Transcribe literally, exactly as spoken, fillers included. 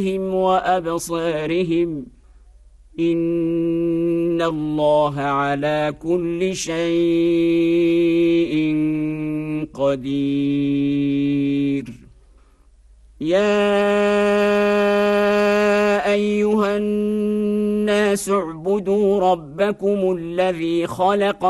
وأبصارهم إن الله على كل شيء قدير. يا أيها الناس اعبدوا ربكم الذي خلق